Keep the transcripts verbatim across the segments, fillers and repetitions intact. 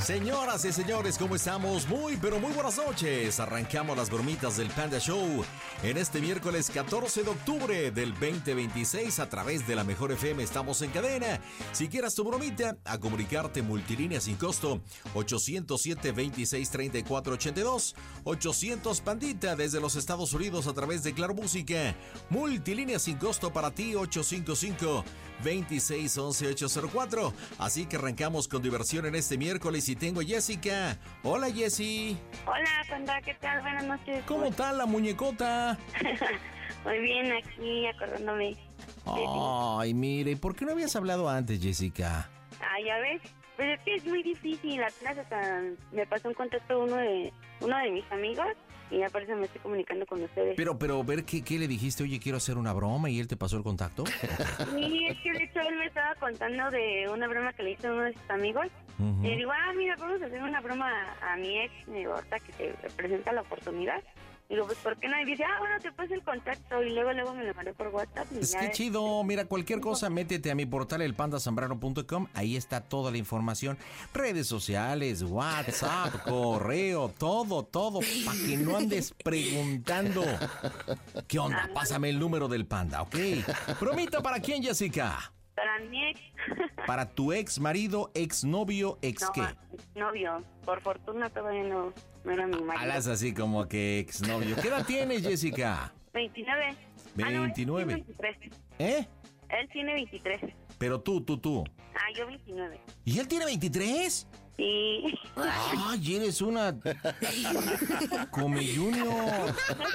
Señoras y señores, ¿cómo estamos? Muy, pero muy buenas noches. Arrancamos las bromitas del Panda Show en este miércoles catorce de octubre del veinte veintiséis a través de la Mejor F M. Estamos en cadena. Si quieres tu bromita, a comunicarte multilínea sin costo ocho cero siete, veintiséis, treinta y cuatro ochenta y dos, ochocientos Pandita desde los Estados Unidos a través de Claro Música. Multilínea sin costo para ti ocho cinco cinco, veintiséis, once, ochocientos cuatro. Así que arrancamos con diversión en este miércoles y tengo a Jessica. Hola, Jessy. Hola, Panda, ¿qué tal? Buenas noches. ¿Cómo está la muñecota? Muy bien, aquí acordándome. Ay, mire, ¿por qué no habías hablado antes, Jessica? Ah, ya ves. Pues es que es muy difícil. Apenas hasta me pasó un contacto uno de uno de mis amigos y ya por eso me estoy comunicando con ustedes. Pero, pero, ver qué, qué le dijiste, oye, quiero hacer una broma y él te pasó el contacto. Sí, es que de hecho él me estaba contando de una broma que le hizo a uno de sus amigos. Uh-huh. Y digo, ah, mira, vamos a hacer una broma a mi ex, y digo, ahorita que se presenta la oportunidad. Digo, pues, ¿por qué no? Y dice, ah, bueno, te paso el contacto. Y luego, luego me lo mandé por WhatsApp. Y es ya que es... chido. Mira, cualquier cosa, métete a mi portal, el panda zambrano punto com. Ahí está toda la información. Redes sociales, WhatsApp, correo, todo, todo. Para que no andes preguntando. ¿Qué onda? Pásame el número del panda, ¿ok? Bromita, ¿para quién, Jessica? Para mi ex. Para tu ex marido, ex novio, ex no, qué. Novio. Por fortuna todavía no, no era mi marido. Alas así como que ex novio. ¿Qué edad tienes, Jessica? veintinueve. veintinueve. Ah, no, él tiene veintitrés. ¿Eh? Él tiene veintitrés. Pero tú, tú, tú. Ah, yo veintinueve. ¿Y él tiene veintitrés? Sí. Ay, eres una Come Junior.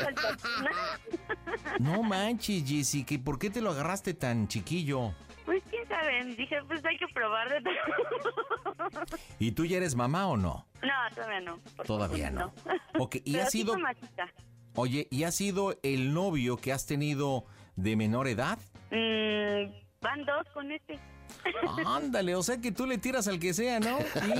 No manches, Jessica, ¿y por qué te lo agarraste tan chiquillo? Pues quién sabe, dije, pues hay que probar de todo. ¿Y tú ya eres mamá o no? No, todavía no. Todavía no. no. Ok, ¿y has sido? Oye, ¿y ha sido el novio que has tenido de menor edad? Mm, van dos con este. Ándale, o sea que tú le tiras al que sea, ¿no?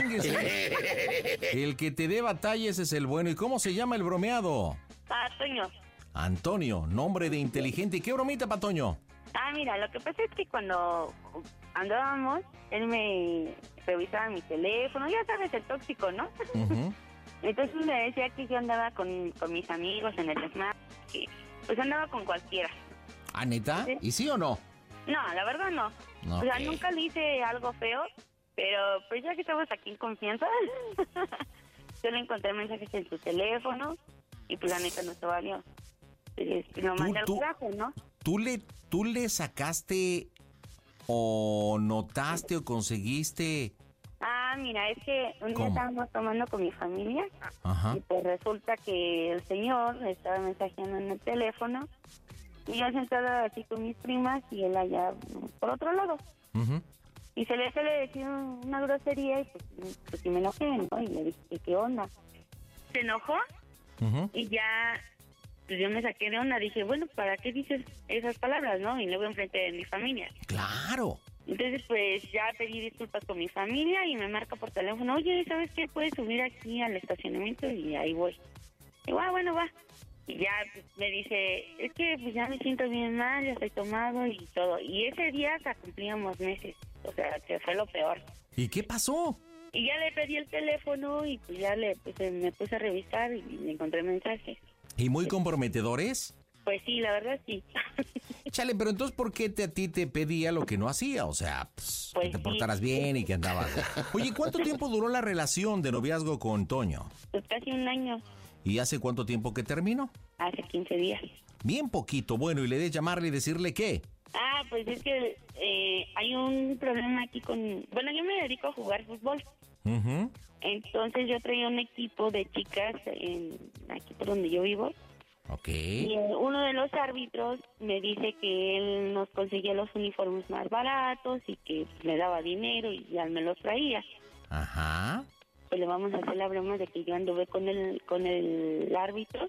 El que te dé batalla ese es el bueno. ¿Y cómo se llama el bromeado? Ah, Toño. Antonio, nombre de inteligente. ¿Y qué bromita pa' Toño? Ah, mira, lo que pasa es que cuando andábamos, él me revisaba mi teléfono, ya sabes, el tóxico, ¿no? Uh-huh. Entonces me decía que yo andaba con, con mis amigos en el Snap, que pues andaba con cualquiera. ¿Ah, neta? ¿Sí? ¿Y sí o no? No, la verdad no. no o sea, okay. Nunca le hice algo feo, pero pues ya que estamos aquí en confianza, yo le encontré mensajes en su teléfono y pues la neta no se valió. Pues, lo mandé al carajo, ¿no? ¿Tú le, ¿Tú le sacaste o notaste o conseguiste? Ah, mira, es que un día estábamos tomando con mi familia. Ajá. Y pues resulta que el señor me estaba mensajeando en el teléfono y yo sentada así con mis primas y él allá por otro lado. Uh-huh. Y se le suele decir una grosería y pues, pues sí me enojé, ¿no? Y le dije, ¿qué onda? Se enojó uh-huh. y ya... Pues yo me saqué de onda, dije, bueno, ¿para qué dices esas palabras, no? Y luego enfrente de mi familia. ¡Claro! Entonces, pues, ya pedí disculpas con mi familia y me marca por teléfono, oye, ¿sabes qué? Puedes subir aquí al estacionamiento y ahí voy. Y digo, ah, bueno, va. Y ya pues, me dice, es que pues ya me siento bien mal, ya estoy tomado y todo. Y ese día hasta cumplíamos meses, o sea, que fue lo peor. ¿Y qué pasó? Y ya le pedí el teléfono y pues ya le pues, me puse a revisar y le encontré mensajes. ¿Y muy comprometedores? Pues sí, la verdad sí. Chale, pero entonces, ¿por qué te, a ti te pedía lo que no hacía? O sea, pues, pues que te sí. portaras bien y que andabas. Oye, ¿cuánto tiempo duró la relación de noviazgo con Toño? Pues casi un año. ¿Y hace cuánto tiempo que terminó? Hace quince días. Bien poquito. Bueno, ¿y le de llamarle y decirle qué? Ah, pues es que eh, hay un problema aquí con... Bueno, yo me dedico a jugar fútbol. Uh-huh. Entonces yo traía un equipo de chicas en aquí por donde yo vivo. Ok. Y eh, uno de los árbitros me dice que él nos conseguía los uniformes más baratos y que me daba dinero y ya me los traía. Ajá. Pues le vamos a hacer la broma de que yo anduve con el, con el árbitro.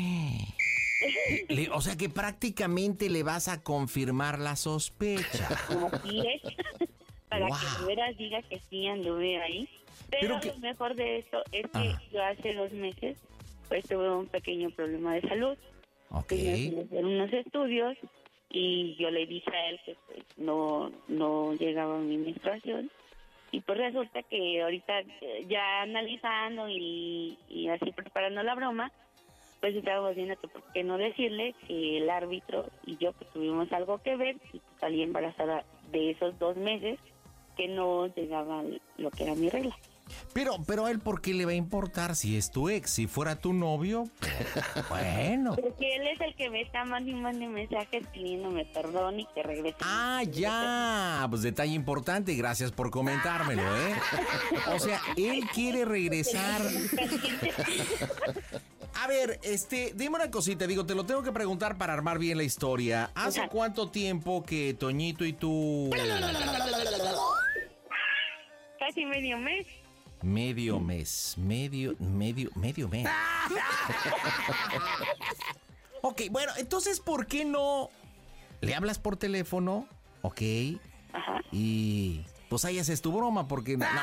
Le, o sea que prácticamente le vas a confirmar la sospecha. Así es. Para wow. que de veras diga que sí anduve ahí. Pero, Pero que... lo mejor de esto es que ah. yo hace dos meses pues tuve un pequeño problema de salud. Ok. Tuve que hacer unos estudios y yo le dije a él que pues no, no llegaba mi menstruación. Y pues resulta que ahorita eh, ya analizando y, y así preparando la broma, pues estábamos viendo que por qué no decirle que el árbitro y yo pues tuvimos algo que ver y pues, salí embarazada de esos dos meses que no llegaba lo que era mi regla. Pero, pero a él, ¿por qué le va a importar si es tu ex? Si fuera tu novio, bueno. Porque él es el que me está mandando mensajes pidiéndome perdón y que regrese. Ah, ya. Pues detalle importante, gracias por comentármelo, ¿eh? O sea, él quiere regresar. A ver, este, dime una cosita, digo, te lo tengo que preguntar para armar bien la historia. ¿Hace Ajá. cuánto tiempo que Toñito y tú... Casi medio mes. Medio mes, medio, medio, medio mes. Ok, bueno, entonces, ¿por qué no le hablas por teléfono? Ok. Ajá. Y pues ahí haces tu broma, porque... No, no,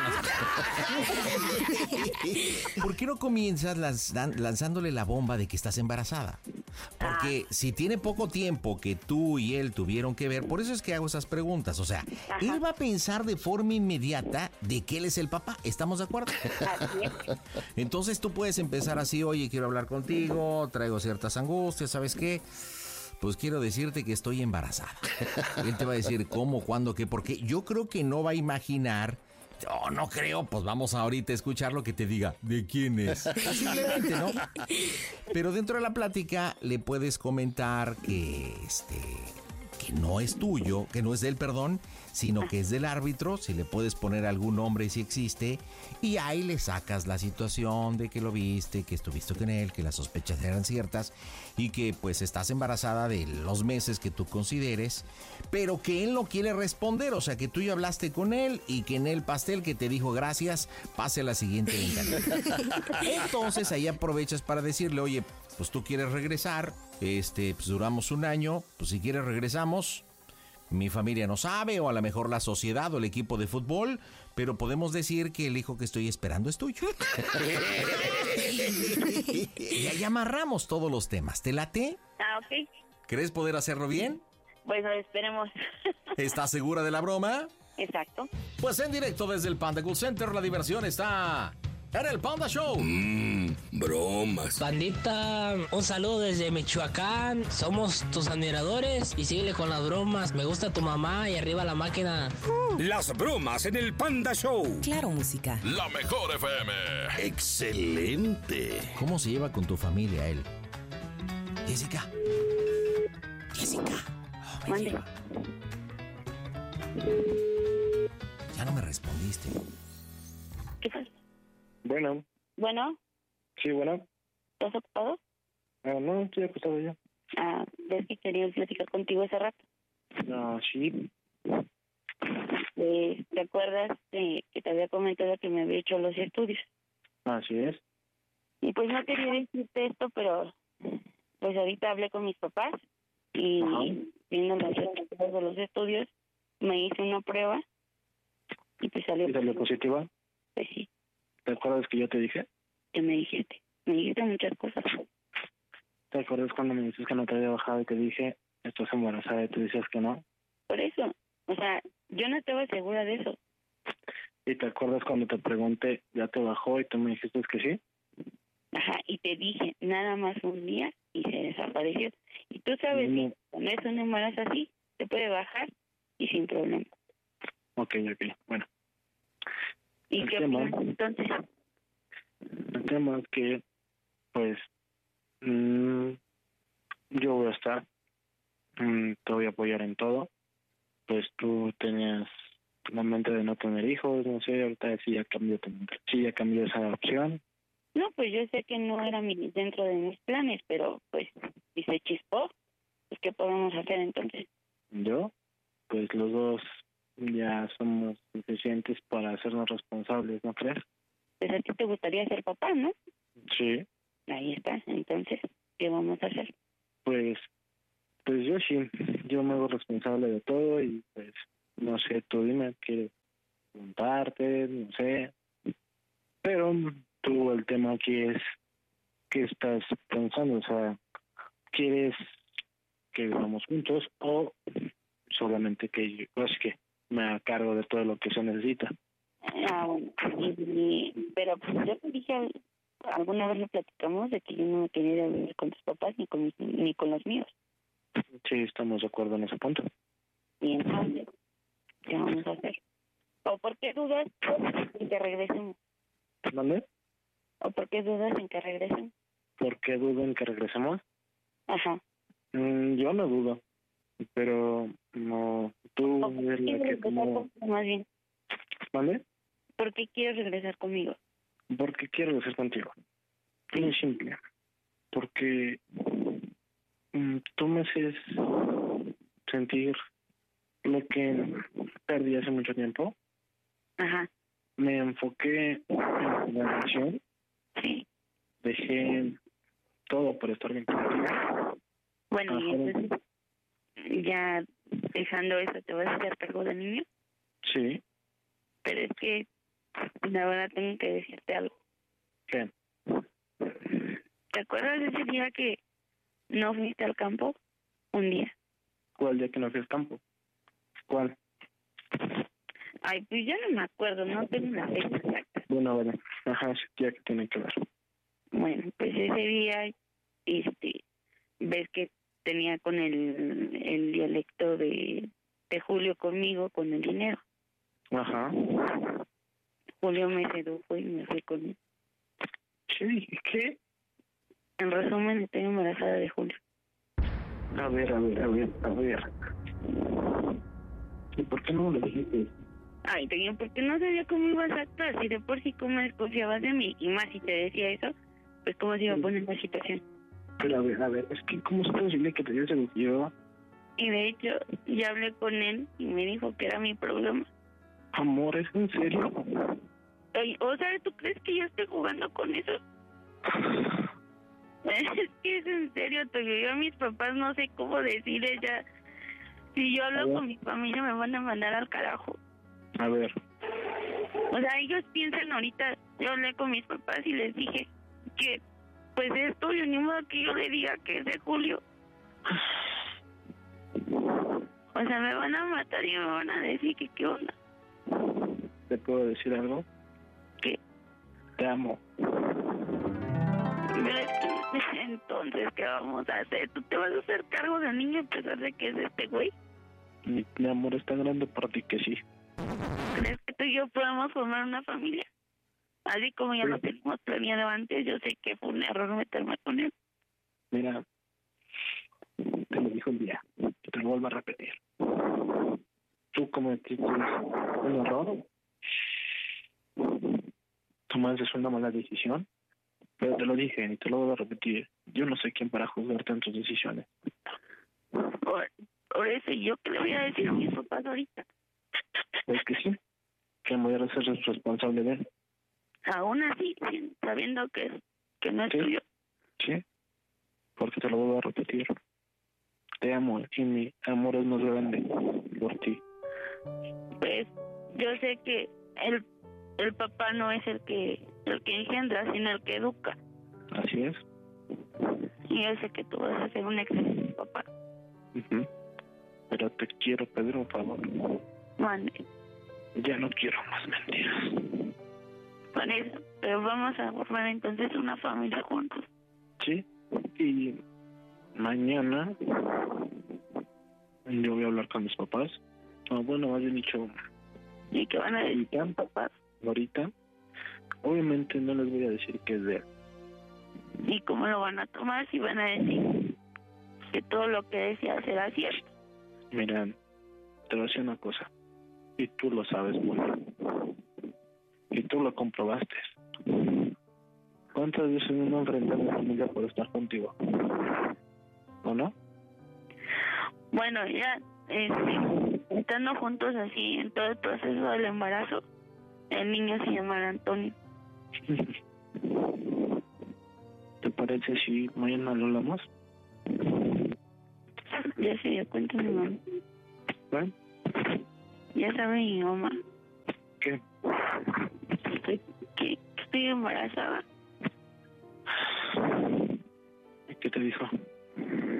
no. ¿Por qué no comienzas lanzan- lanzándole la bomba de que estás embarazada? Porque si tiene poco tiempo que tú y él tuvieron que ver, por eso es que hago esas preguntas. O sea, Ajá. él va a pensar de forma inmediata de que él es el papá. ¿Estamos de acuerdo? Así es. Entonces tú puedes empezar así, oye, quiero hablar contigo, traigo ciertas angustias, ¿sabes qué? Pues quiero decirte que estoy embarazada. Él te va a decir cómo, cuándo, qué, por qué. Yo creo que no va a imaginar. Yo no creo, pues vamos ahorita a escuchar lo que te diga. ¿De quién es? Posiblemente, ¿no? Pero dentro de la plática le puedes comentar que este que no es tuyo, que no es de él, perdón, sino que es del árbitro, si le puedes poner algún nombre si existe, y ahí le sacas la situación de que lo viste, que estuviste con él, que las sospechas eran ciertas y que pues estás embarazada de los meses que tú consideres, pero que él no quiere responder, o sea que tú ya hablaste con él y que en el pastel que te dijo gracias, pase a la siguiente ventanilla. Entonces ahí aprovechas para decirle, oye, pues tú quieres regresar, este, pues duramos un año, pues si quieres regresamos. Mi familia no sabe, o a lo mejor la sociedad o el equipo de fútbol, pero podemos decir que el hijo que estoy esperando es tuyo. Y ahí amarramos todos los temas. ¿Te late? Ah, ok. ¿Crees poder hacerlo bien? Bueno, esperemos. ¿Estás segura de la broma? Exacto. Pues en directo desde el Panda Cool Center, la diversión está en el Panda Show. Mmm, bromas. Pandita, un saludo desde Michoacán. Somos tus admiradores y síguele con las bromas. Me gusta tu mamá y arriba la máquina. Las bromas en el Panda Show. Claro, música. La mejor F M. Excelente. ¿Cómo se lleva con tu familia él? Jessica. Jessica. Oh, me Mande. lleva. Ya no me respondiste. ¿Qué fue? Bueno, Bueno, sí, bueno. ¿estás ocupado? Ah, no, estoy acostado ya. Ah, ves que quería platicar contigo hace rato. Ah, sí. Eh, ¿Te acuerdas de que te había comentado que me había hecho los estudios? Así es. Y pues no quería decirte esto, pero pues ahorita hablé con mis papás y Ajá. viendo los resultados de los estudios, me hice una prueba y pues salió, ¿Y salió positiva? pues sí, ¿Te acuerdas que yo te dije? que me dijiste. Me dijiste muchas cosas. ¿Te acuerdas cuando me dices que no te había bajado y te dije, estás embarazada y tú dices que no? Por eso, o sea, yo no estaba segura de eso. ¿Y te acuerdas cuando te pregunté, ya te bajó y tú me dijiste que sí? Ajá, y te dije nada más un día y se desapareció. Y tú sabes No. que cuando es un embarazo así, te puede bajar y sin problema. Ok, ok, bueno. ¿Y El qué tema- opinas entonces? El tema es que, pues, mm, yo voy a estar, mm, te voy a apoyar en todo. Pues tú tenías la mente de no tener hijos, no sé, ahorita sí ya cambió tu mente. Sí ya cambió esa opción. No, pues yo sé que no era mi, dentro de mis planes, pero pues si se chispó, pues ¿qué podemos hacer entonces? Yo, pues los dos ya somos suficientes para hacernos responsables, ¿no crees? Pues a ti te gustaría ser papá, ¿no? Sí, Ahí está, entonces, ¿qué vamos a hacer? pues, pues yo sí, yo me hago responsable de todo y pues, no sé, tú dime, quieres preguntarte, no sé, pero tú el tema aquí es, ¿qué estás pensando? O sea, ¿quieres que vivamos juntos o solamente que yo, pues que me haga cargo de todo lo que se necesita? Ah, bueno, y, y- pero pues yo te dije, al- alguna vez le platicamos de que yo no me quería ir a vivir con tus papás ni con, mis- ni con los míos. Sí, estamos de acuerdo en ese punto. Y entonces, ¿qué vamos a hacer? ¿O por qué dudas en que regresemos? ¿Dónde? ¿O por qué dudas en que regresen? ¿Por qué dudo en que regresemos? Ajá. Mm, yo no dudo, pero no, tú ¿O por eres qué la quieres que regresar como... conmigo más bien? ¿Vale? ¿Por qué quieres regresar conmigo? Porque quiero ser contigo. Muy simple. Porque mm, tú me haces sentir lo que perdí hace mucho tiempo. Ajá. Me enfoqué en la relación, Sí. dejé todo por estar bien contigo. Bueno, y Ajá. entonces, ya dejando eso, ¿te vas a hacer cargo del niño? Sí, Pero es que, la verdad, tengo que decirte algo. ¿qué? ¿Te acuerdas de ese día que no fuiste al campo? Un día. ¿Cuál día que no fui al campo? ¿Cuál? Ay, pues ya no me acuerdo, no tengo una fecha exacta. Bueno, bueno. Ajá, ese día que tiene que ver. Bueno, pues ese día, este, ves que tenía con el, el dialecto de, de Julio conmigo, con el dinero. Ajá. Julio me sedujo y me fui con él. Sí, ¿qué? En resumen, estoy embarazada de Julio. A ver, a ver, a ver, a ver. ¿Y por qué no me lo dijiste? Ay, tenía, porque no sabía cómo ibas a actuar. Si de por sí cómo desconfiabas de mí, y más si te decía eso, pues cómo se iba a poner la situación. Pero a ver, a ver, es que ¿cómo es posible que te digas el yo? Y de hecho, ya hablé con él y me dijo que era mi problema. Amor, ¿es en serio? Oye, o sea, ¿tú crees que yo estoy jugando con eso? Es que es en serio, Toyo. Yo a mis papás no sé cómo decirles ya. Si yo hablo con mi familia me van a mandar al carajo. A ver, O sea, ellos piensan ahorita, yo hablé con mis papás y les dije que pues es tuyo, ni modo que yo le diga que es de Julio. O sea, me van a matar y me van a decir que qué onda. ¿te puedo decir algo? ¿Qué? Te amo. Pero es que, entonces, ¿qué vamos a hacer? ¿Tú te vas a hacer cargo del niño a pesar de que es este güey? Mi, mi amor es tan grande para ti que sí. ¿Crees que tú y yo podemos formar una familia? Así como ya Sí. lo teníamos planeado antes, yo sé que fue un error meterme con él. Mira, te lo dijo un día, te lo vuelvo a repetir. Tú cometiste un error, tomaste una mala decisión, pero te lo dije y te lo vuelvo a repetir. Yo no soy quien para juzgarte en tus decisiones. Por, por eso, ¿yo qué le voy a decir a mis papás ahorita? Es que sí, que me voy a ser responsable de él. Aún así, sin- sabiendo que, que no es Sí. tuyo. Sí, porque te lo vuelvo a repetir. Te amo y mi amor es más grande por ti. Pues yo sé que el, el papá no es el que el que engendra, sino el que educa. Así es. Y yo sé que tú vas a ser un excelente papá. Ujú. Pero te quiero pedir un favor. Mande, Ya no quiero más mentiras. por eso. Pero vamos a formar entonces una familia juntos. Sí, y mañana yo voy a hablar con mis papás. O bueno, más bien dicho, ¿Y qué van a decir ahorita, los papás? ahorita, obviamente no les voy a decir que es de él. ¿Y cómo lo van a tomar si van a decir que todo lo que decía será cierto? Mira, te voy a decir una cosa, y tú lo sabes muy bien, y tú lo comprobaste. ¿Cuántas veces no me he enfrentado a mi familia por estar contigo? ¿O no? Bueno, ya este, estando juntos así en todo el proceso del embarazo, el niño se llamará Antonio. ¿Te parece si mañana lo hablamos? Ya se dio cuenta mi mamá. ¿Ven? Ya sabe mi mamá ¿Qué? que, que estoy embarazada. ¿Y qué te dijo?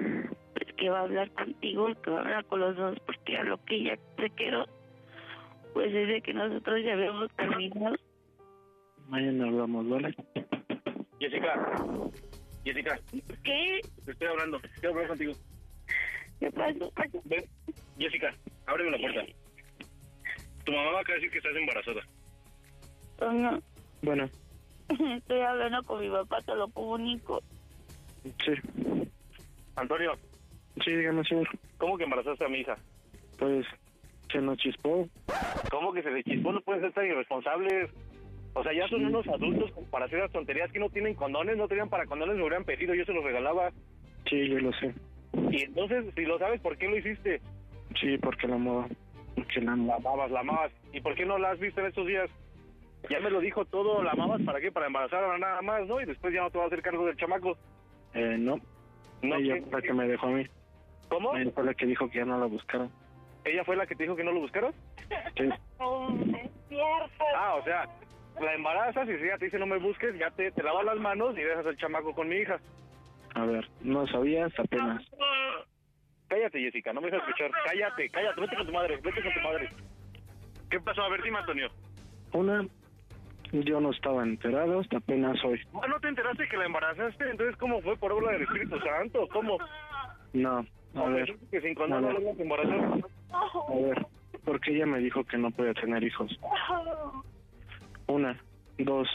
Pues que va a hablar contigo y que va a hablar con los dos, porque a lo que ella se quedó Pues desde que nosotros ya habíamos terminado. Mañana hablamos, ¿vale? Jessica, Jessica, ¿Qué? te estoy hablando, quiero hablar contigo. ¿Qué pasó? Ven, Jessica, ábreme la puerta. Tu mamá va a decir que estás embarazada. No, Bueno, estoy hablando con mi papá, te lo comunico. sí. Antonio, Sí, dígame, señor. ¿cómo que embarazaste a mi hija? Pues, se nos chispó. ¿Cómo que se le chispó? No pueden ser tan irresponsables. O sea, ya son unos adultos para hacer las tonterías que no tienen condones, no tenían para condones, me hubieran pedido, yo se los regalaba. Sí, yo lo sé. Y entonces, si lo sabes, ¿por qué lo hiciste? Sí, porque la amaba. Porque la La amaba. amabas, la amabas. ¿Y por qué no la has visto en estos días? Ya me lo dijo todo, la amabas, ¿para qué? Para embarazarla nada más, ¿no? Y después ya no te vas a hacer cargo del chamaco. Eh, no. No, Ella ¿qué? fue la que me dejó a mí. ¿Cómo? Ella fue la que dijo que ya no la buscaron. ¿Ella fue la que te dijo que no lo buscaras? Sí. Oh, es cierto. Ah, o sea, la embarazas y si ella te dice no me busques, ya te, te lavas las manos y dejas al chamaco con mi hija. A ver, no sabías apenas. Cállate, Jessica, no me dejas escuchar. Cállate, cállate, vete con tu madre, vete con tu madre. ¿Qué pasó? A ver, dime, Antonio. Una, yo no estaba enterado hasta apenas hoy. Ah, ¿no te enteraste que la embarazaste? Entonces, ¿cómo fue? ¿Por obra del Espíritu Santo? ¿Cómo? No, a ¿O ver, pensaste que sin condón no a ver. la ibas a embarazar? a ver. Porque ella me dijo que no podía tener hijos. Una, dos.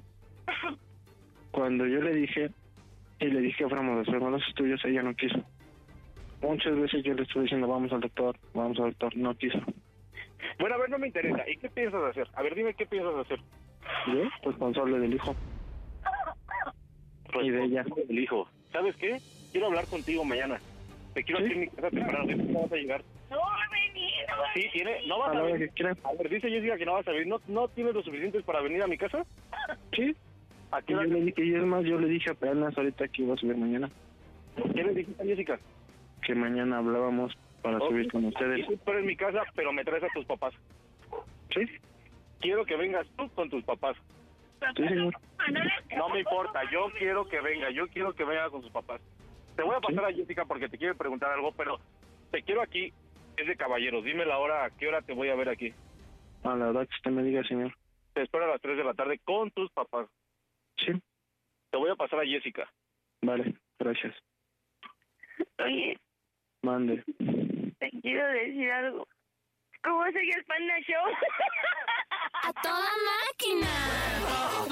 Cuando yo le dije, y le dije que fuéramos a hacernos los estudios, ella no quiso. Muchas veces yo le estuve diciendo, vamos al doctor, vamos al doctor, no quiso. Bueno, a ver, no me interesa. ¿Y qué piensas hacer? A ver, dime qué piensas hacer. Yo, responsable del hijo. Y de ella. El hijo. ¿Sabes qué? Quiero hablar contigo mañana. Te quiero ¿Sí? aquí en mi casa temprano. ¿De qué vas a llegar? No va a venir, no va a Sí, tiene. ¿No vas A a la hora venir? que quiera. A ver, dice Jessica que no vas a venir. ¿No, no tienes lo suficientes para venir a mi casa? Sí. ¿A Y qué yo hora? le dije, y es más, yo le dije apenas ahorita que iba a subir mañana. ¿Qué le dijiste a Jessica? Que mañana hablábamos para Ok. subir con ustedes. Y tú eres en mi casa, pero me traes a tus papás. Sí, Quiero que vengas tú con tus papás. sí, señor. No me importa, yo quiero que venga, yo quiero que venga con sus papás. Te voy a pasar a Jessica porque te quiero preguntar algo, pero te quiero aquí, es de caballeros. Dime la hora, a qué hora te voy a ver aquí. A la hora que usted me diga, señor. Te espero a las tres de la tarde con tus papás. Sí, Te voy a pasar a Jessica. vale, gracias. Oye, Mande. te quiero decir algo. ¿Cómo sigue el Panda Show? ¡A toda máquina!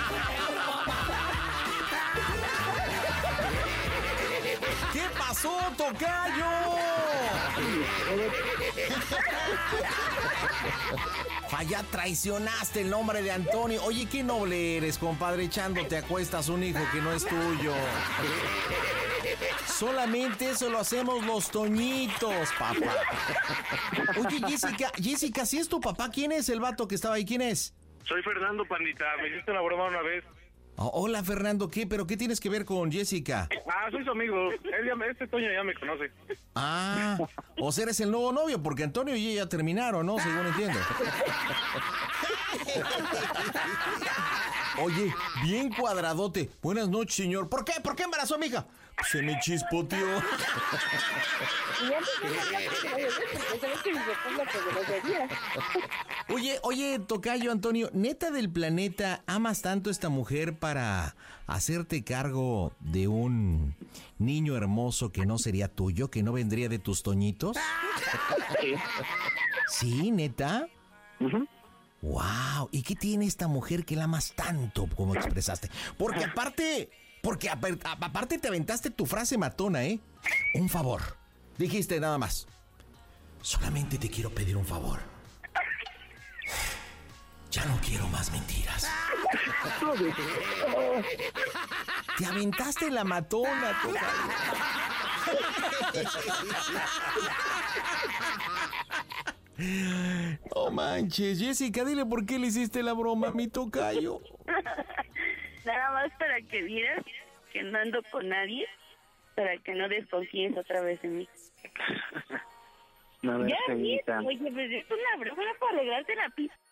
¿Qué pasó, tocayo? Falla, traicionaste el nombre de Antonio. Oye, qué noble eres, compadre, echándote a cuestas un hijo que no es tuyo. Solamente eso lo hacemos los toñitos, papá. Oye, Jessica, Jessica, si es tu papá, ¿quién es el vato que estaba ahí? ¿Quién es? Soy Fernando, pandita. Me hiciste una broma una vez. Oh, hola, Fernando, ¿qué? ¿Pero qué tienes que ver con Jessica? Ah, soy su amigo. Él ya me- este Toño ya me conoce. Ah, o sea, eres el nuevo novio, porque Antonio y ella terminaron, ¿no? Según entiendo. Oye, bien cuadradote. Buenas noches, señor. ¿Por qué? ¿Por qué embarazó a mi hija? Se me chispoteó. Oye, oye, tocayo Antonio, ¿neta del planeta amas tanto a esta mujer para hacerte cargo de un niño hermoso que no sería tuyo, que no vendría de tus toñitos? Sí. ¿Sí, neta? Ujú. Wow, ¿y qué tiene esta mujer que la amas tanto como expresaste? Porque aparte, porque apar- aparte te aventaste tu frase matona, ¿eh? Un favor. Dijiste nada más. Solamente te quiero pedir un favor. Ya no quiero más mentiras. Te aventaste la matona, tocayo. No manches, Jessica, dile por qué le hiciste la broma a mi tocayo. Nada más para que vieras que no ando con nadie, para que no desconfíes otra vez en mí. A ver, Ya, bien, señorita. oye, pues es una broma para alegrarte la pista.